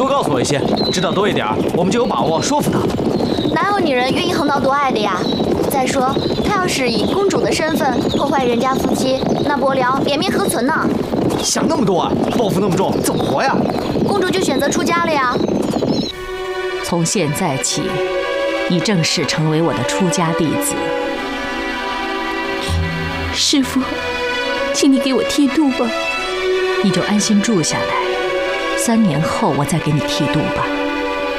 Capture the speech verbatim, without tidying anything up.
多告诉我一些，知道多一点，我们就有把握说服他。 哪有女人愿意横刀夺爱的呀？再说，他要是以公主的身份破坏人家夫妻，那伯辽脸面何存呢？ 想那么多啊，抱负那么重，怎么活呀？ 公主就选择出家了呀。 从现在起，你正式成为我的出家弟子。 师父，请你给我剃度吧。 你就安心住下来，三年后我再给你剃度吧。